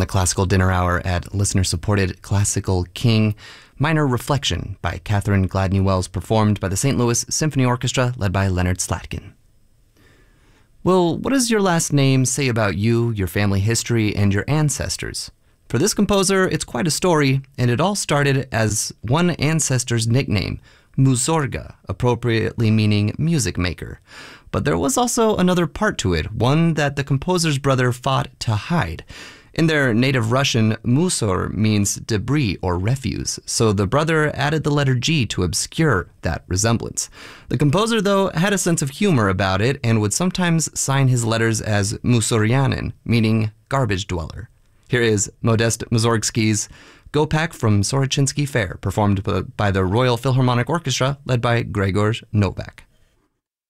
Classical Dinner Hour at listener-supported Classical King. Minor Reflection by Catherine Gladney Wells, performed by the St. Louis Symphony Orchestra, led by Leonard Slatkin. Well, what does your last name say about you, your family history, and your ancestors? For this composer, it's quite a story, and it all started as one ancestor's nickname, Musorga, appropriately meaning music maker. But there was also another part to it, one that the composer's brother fought to hide. In their native Russian, musor means debris or refuse, so the brother added the letter G to obscure that resemblance. The composer, though, had a sense of humor about it and would sometimes sign his letters as Musoryanin, meaning garbage dweller. Here is Modest Mussorgsky's Gopak from Sorochinsky Fair, performed by the Royal Philharmonic Orchestra, led by Gregor Novak.